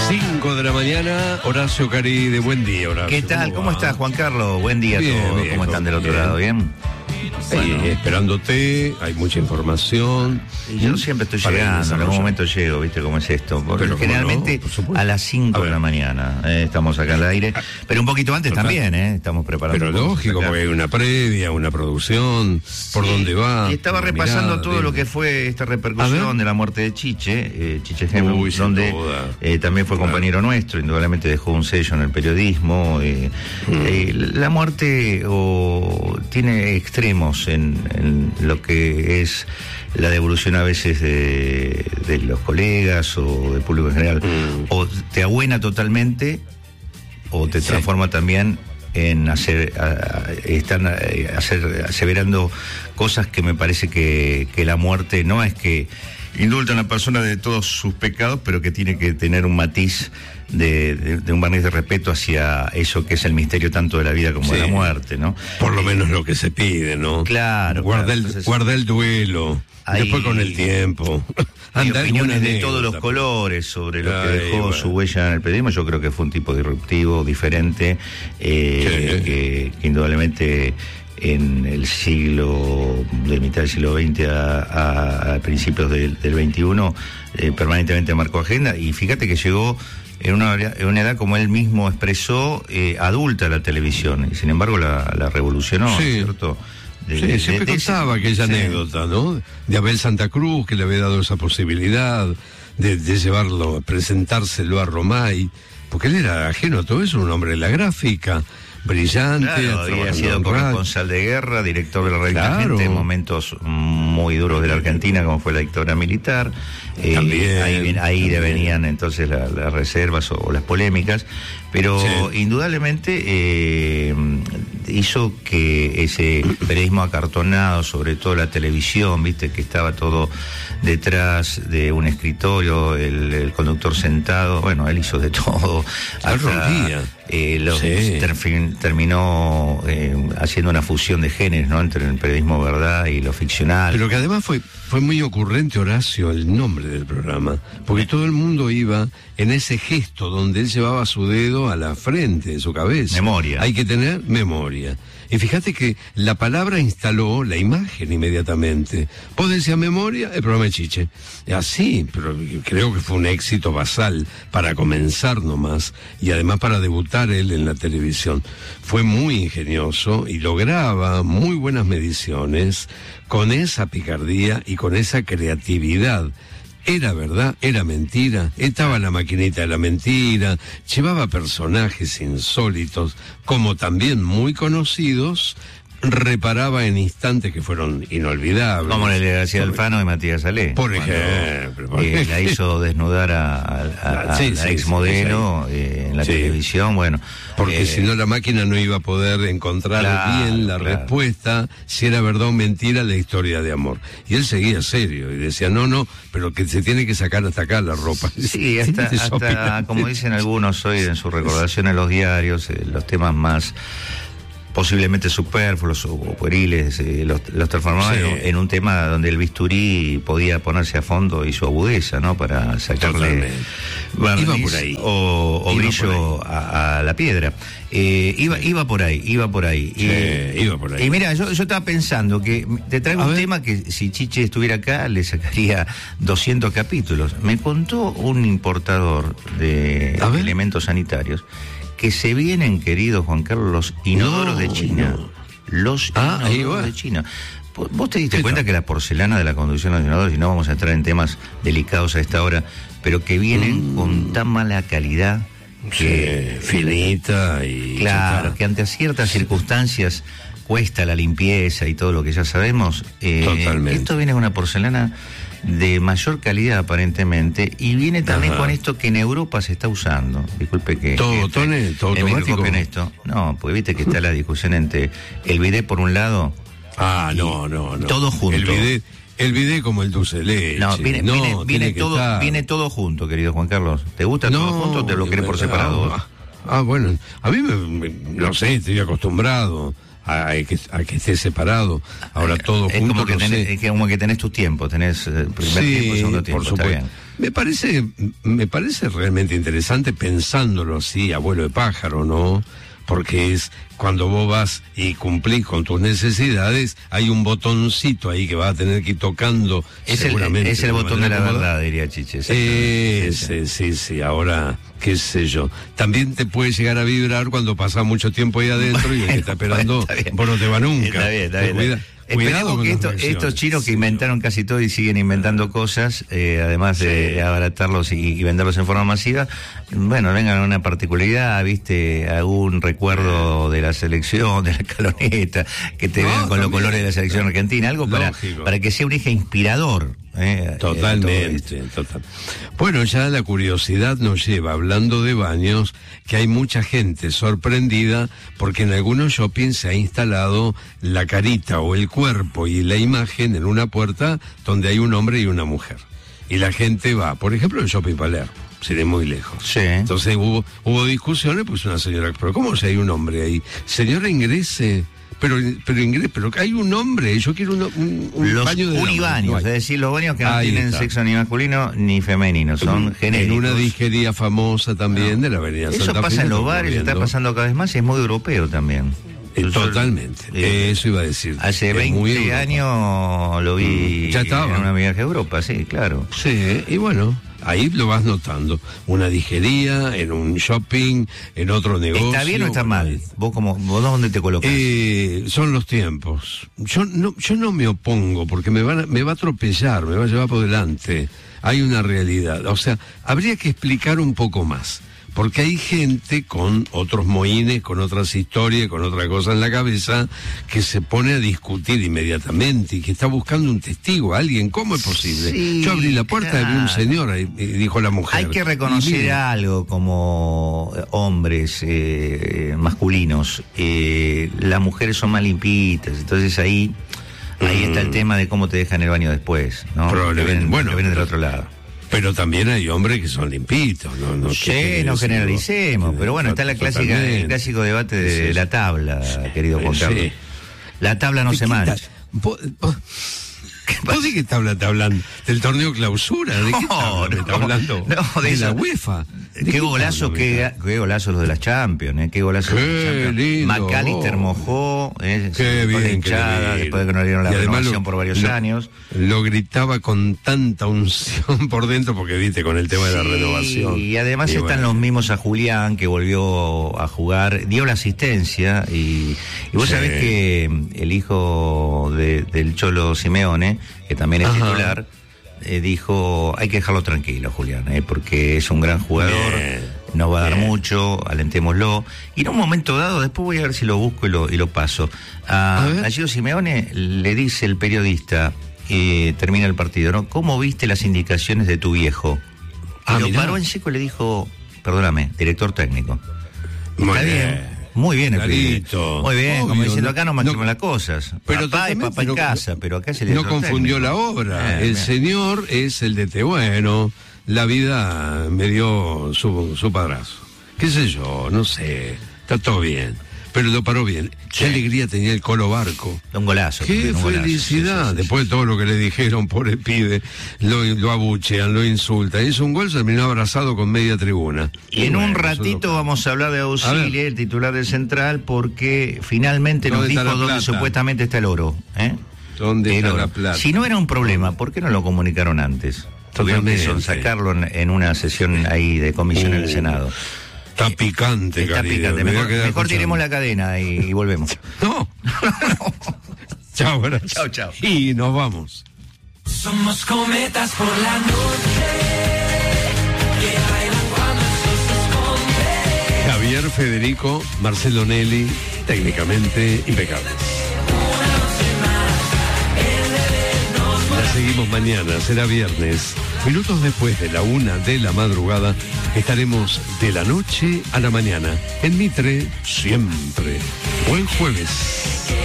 5 de la mañana, Horacio Caride, buen día, Horacio. ¿Qué tal? ¿Cómo estás, Juan Carlos? Buen día a todos. ¿Cómo están del otro lado? ¿Bien? Bueno, esperándote, hay mucha información. Yo siempre estoy llegando, en algún momento llego, ¿viste cómo es esto? Porque pero generalmente a las 5 de la mañana estamos acá al aire, pero un poquito antes también, estamos preparando. Pero lógico, porque hay una previa, una producción, por dónde va. Y estaba repasando todo lo que fue esta repercusión de la muerte de Chiche Hemlund, donde también fue compañero nuestro, indudablemente dejó un sello en el periodismo. La muerte tiene extremos en lo que es la devolución a veces de los colegas o del público en general. O te abuena totalmente o te transforma también en están aseverando cosas que me parece que la muerte no es que indulta a la persona de todos sus pecados, pero que tiene que tener un matiz de un barniz de respeto hacia eso que es el misterio tanto de la vida como de la muerte, ¿no? Por lo menos lo que se pide, ¿no? Claro. Guarda el duelo. Después con el tiempo. Hay opiniones de todos los colores sobre lo que dejó su huella en el periodismo. Yo creo que fue un tipo disruptivo, diferente, que indudablemente en el de mitad del siglo XX a principios del XXI, permanentemente marcó agenda. Y fíjate que llegó en una edad, como él mismo expresó, adulta a la televisión, y sin embargo la revolucionó, ¿cierto? Siempre contaba aquella anécdota, ¿no? De Abel Santa Cruz, que le había dado esa posibilidad de llevarlo, presentárselo a Romay, porque él era ajeno a todo eso, un hombre de la gráfica, brillante. Claro, había sido corresponsal de guerra, director de la revista Gente, en momentos muy duros de la Argentina, como fue la dictadura militar. Ahí venían entonces las reservas o las polémicas, pero indudablemente hizo que ese periodismo acartonado, sobre todo la televisión, viste, que estaba todo detrás de un escritorio, el conductor sentado, bueno, él hizo de todo. Terminó haciendo una fusión de géneros, ¿no? Entre el periodismo verdad y lo ficcional. Pero que además fue muy ocurrente, Horacio, el nombre del programa, porque todo el mundo iba en ese gesto donde él llevaba su dedo a la frente de su cabeza. Memoria. Hay que tener memoria. Y fíjate que la palabra instaló la imagen inmediatamente. Vos decías memoria, el programa de Chiche. Así, pero creo que fue un éxito basal para comenzar nomás, y además para debutar él en la televisión. Fue muy ingenioso y lograba muy buenas mediciones con esa picardía y con esa creatividad. Era verdad, era mentira, estaba la maquinita de la mentira, llevaba personajes insólitos, como también muy conocidos, reparaba en instantes que fueron inolvidables. Como el de García Alfano y Matías Salé. Por ejemplo. La hizo desnudar a la exmodelo en la televisión, bueno. Porque si no la máquina no iba a poder encontrar bien la respuesta, si era verdad o mentira la historia de amor. Y él seguía serio y decía, no, pero que se tiene que sacar hasta acá la ropa. Sí, hasta como dicen algunos hoy en su recordación en los diarios, los temas más posiblemente superfluos o pueriles, los transformaba en un tema donde el bisturí podía ponerse a fondo y su agudeza, ¿no? Para sacarle barniz o brillo a la piedra. Iba por ahí. Iba por ahí. Y mira, yo estaba pensando que te traigo un tema que si Chiche estuviera acá le sacaría 200 capítulos. Me contó un importador de elementos sanitarios que se vienen, querido Juan Carlos, los inodoros de China. Los inodoros de China. ¿Vos te diste cuenta que la porcelana de la conducción de los inodoros, y no vamos a entrar en temas delicados a esta hora, pero que vienen con tan mala calidad que finita y... Claro, que ante ciertas circunstancias cuesta la limpieza y todo lo que ya sabemos. Totalmente. Esto viene con una porcelana de mayor calidad aparentemente, y viene también con esto que en Europa se está usando. Disculpe que todo automático en esto. No, pues viste que está la discusión entre el bidet por un lado. No. Todo junto. El bidet como el dulce de leche. Viene todo junto, querido Juan Carlos. ¿Te gusta todo junto o te lo querés por separado? Bueno, a mí no sé, estoy acostumbrado a que esté separado. Ahora todo es junto, como que no tenés, sé. es como que tenés tus tiempos, tenés primer tiempo, segundo tiempo, por supuesto. Me parece realmente interesante pensándolo así, abuelo de pájaro, ¿no? Porque es cuando vos vas y cumplís con tus necesidades, hay un botoncito ahí que vas a tener que ir tocando. Es el botón de la verdad, diría Chiche. Sí, ahora, qué sé yo. También te puede llegar a vibrar cuando pasás mucho tiempo ahí adentro y el que está esperando, vos no te va nunca. Está bien. Esperemos que estos chinos que inventaron casi todo y siguen inventando cosas, además de abaratarlos y venderlos en forma masiva, bueno, vengan a una particularidad, viste, algún recuerdo de la selección, de la escaloneta, que te vean con los colores de la selección argentina, algo para que sea un eje inspirador. Totalmente, total. Bueno, ya la curiosidad nos lleva, hablando de baños, que hay mucha gente sorprendida porque en algunos shoppings se ha instalado la carita o el cuerpo y la imagen en una puerta donde hay un hombre y una mujer. Y la gente va, por ejemplo, en Shopping Palermo, sin ir muy lejos. Sí. Entonces hubo discusiones, pues una señora, pero ¿cómo si hay un hombre ahí? Señora, ingrese. Pero hay un hombre, yo quiero un los baño de unibaños, es decir, los baños que no tienen sexo ni masculino ni femenino, son genéricos. En una disquería famosa también de la avenida Santa Fe. Eso pasa en los bares, está pasando cada vez más y es muy europeo también. Totalmente, eso iba a decir. Hace 20 años lo vi ya estaba en una viaje a Europa, sí, claro. Sí, y bueno, ahí lo vas notando. Una disquería, en un shopping, en otro negocio. ¿Está bien o está mal? ¿Vos dónde te colocás? Son los tiempos. Yo no me opongo porque me va a atropellar, me va a llevar por delante. Hay una realidad. O sea, habría que explicar un poco más. Porque hay gente con otros mohines, con otras historias, con otra cosa en la cabeza, que se pone a discutir inmediatamente y que está buscando un testigo, alguien. ¿Cómo es posible? Sí, yo abrí la puerta y vi un señor y dijo la mujer. Hay que reconocer algo como hombres masculinos. Las mujeres son más limpitas, entonces ahí está el tema de cómo te dejan el baño después, ¿no? Probablemente. Que vienen del otro lado. Pero también hay hombres que son limpitos, ¿no? No generalicemos, pero bueno, está el clásico debate de la tabla, querido Juan Carlos. Sí. La tabla no se mancha. ¿Vos de qué tabla está hablando? ¿Del torneo clausura? ¿De qué tabla me está hablando? No, de la UEFA. Qué golazo los de las Champions, qué golazo los de las Champions. McAllister mojó, qué bien, hinchada, después de que no le dieron la renovación por varios años. Lo gritaba con tanta unción por dentro porque viste con el tema de la renovación. Y además están los mismos a Julián, que volvió a jugar, dio la asistencia y vos sabés que el hijo del Cholo Simeone, que también es titular, dijo, hay que dejarlo tranquilo, Julián, porque es un gran jugador, nos va a dar mucho, alentémoslo. Y en un momento dado, después voy a ver si lo busco y lo paso. A Gio Simeone le dice el periodista, termina el partido, ¿no? ¿Cómo viste las indicaciones de tu viejo? Y lo paró en seco y le dijo, perdóname, director técnico. Está bien. Muy bien, clarito. Muy bien, obvio, como diciendo acá no manchemos las cosas. Pero papá es papá en casa, pero acá se le no confundió técnico. La obra. El señor es el de bueno, la vida me dio su padrazo. Qué sé yo, no sé, está todo bien. Pero lo paró bien. Qué alegría tenía el Colo Barco. Un golazo. Qué felicidad. Sí. Después de todo lo que le dijeron, pobre pibe, lo abuchean, lo insultan. Hizo un gol, se terminó abrazado con media tribuna. Y en un ratito vamos a hablar de Auxilia, el titular del Central, porque finalmente nos dijo dónde supuestamente está el oro. ¿Dónde está la plata? Si no era un problema, ¿por qué no lo comunicaron antes? Tuvieron sacarlo en una sesión ahí de comisión en el Senado. Está picante, está picante. Mejor tiremos la cadena y volvemos. No. Chao, gracias. Chao. Y nos vamos. Somos cometas por la noche que bailan cuando el sol se esconde. Javier, Federico, Marcelo Nelly, técnicamente impecables. La seguimos mañana, será viernes. Minutos después de la 1 de la madrugada, estaremos de la noche a la mañana. En Mitre, siempre. Buen jueves.